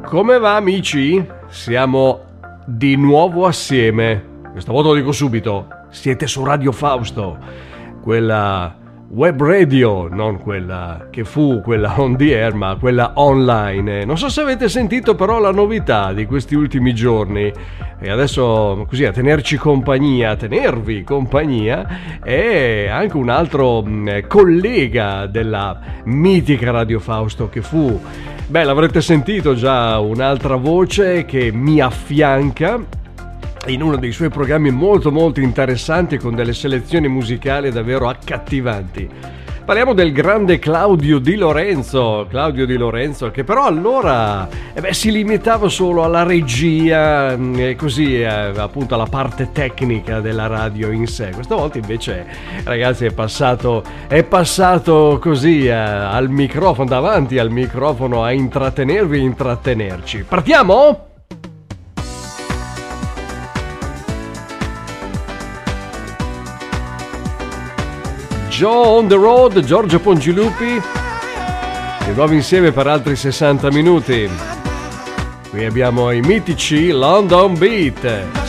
Come va, amici? Siamo di nuovo assieme. Questa volta lo dico subito. Siete su Radio Fausto, quella web radio, non quella che fu quella on the air, ma quella online. Non so se avete sentito però la novità di questi ultimi giorni. E adesso così a tenervi compagnia è anche un altro collega della mitica Radio Fausto che fu, beh, l'avrete sentito già, un'altra voce che mi affianca in uno dei suoi programmi molto molto interessanti, con delle selezioni musicali davvero accattivanti. Parliamo del grande Claudio Di Lorenzo, che però allora si limitava solo alla regia e così appunto alla parte tecnica della radio in sé. Questa volta invece, ragazzi, è passato così al microfono, davanti al microfono, a intrattenervi e intrattenerci. Partiamo? Joe on the road, Giorgio Pongilupi, di nuovo insieme per altri 60 minuti. Qui abbiamo i mitici London Beat.